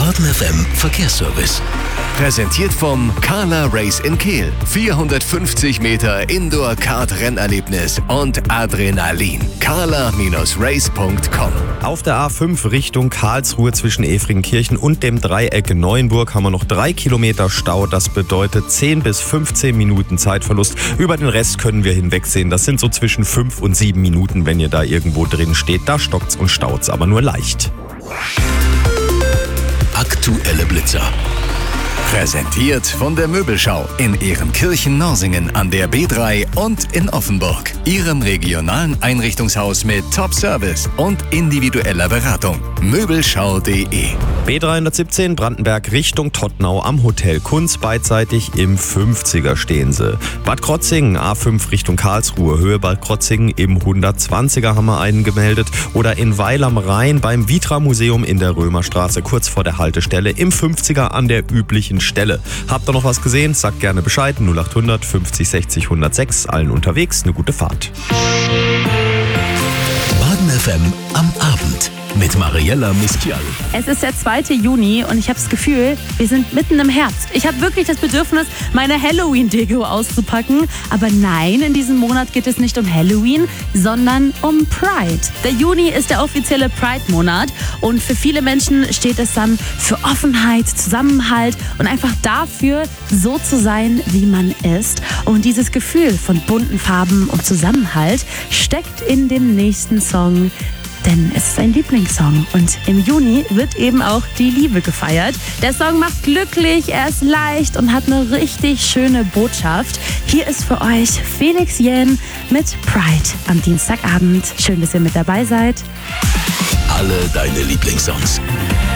Baden FM Verkehrsservice. Präsentiert vom Carla Race in Kehl. 450 Meter Indoor-Kart-Rennerlebnis und Adrenalin. carla-race.com. Auf der A5 Richtung Karlsruhe zwischen Efringkirchen und dem Dreieck Neuenburg haben wir noch 3 Kilometer Stau. Das bedeutet 10 bis 15 Minuten Zeitverlust. Über den Rest können wir hinwegsehen. Das sind so zwischen 5 und 7 Minuten, wenn ihr da irgendwo drin steht. Da stockt's und staut's, aber nur leicht. Aktuelle Blitzer. Präsentiert von der Möbelschau in Ehrenkirchen-Norsingen an der B3 und in Offenburg. Ihrem regionalen Einrichtungshaus mit Top-Service und individueller Beratung. Möbelschau.de. B317 Brandenberg Richtung Todtnau am Hotel Kunz. Beidseitig im 50er stehen sie. Bad Krotzingen A5 Richtung Karlsruhe. Höhe Bad Krotzingen im 120er haben wir einen gemeldet. Oder in Weil am Rhein beim Vitra-Museum in der Römerstraße kurz vor der Haltestelle im 50er an der üblichen Stelle. Habt ihr noch was gesehen? Sagt gerne Bescheid. 0800 50 60 106. Allen unterwegs eine gute Fahrt. Baden FM am Abend mit Mariella Miskial. Es ist der 2. Juni und ich habe das Gefühl, wir sind mitten im Herbst. Ich habe wirklich das Bedürfnis, meine Halloween-Deko auszupacken. Aber nein, in diesem Monat geht es nicht um Halloween, sondern um Pride. Der Juni ist der offizielle Pride-Monat und für viele Menschen steht es dann für Offenheit, Zusammenhalt und einfach dafür, so zu sein, wie man ist. Und dieses Gefühl von bunten Farben und Zusammenhalt steckt in dem nächsten Song. Denn es ist ein Lieblingssong und im Juni wird eben auch die Liebe gefeiert. Der Song macht glücklich, er ist leicht und hat eine richtig schöne Botschaft. Hier ist für euch Felix Jähn mit Pride am Dienstagabend. Schön, dass ihr mit dabei seid. Alle deine Lieblingssongs.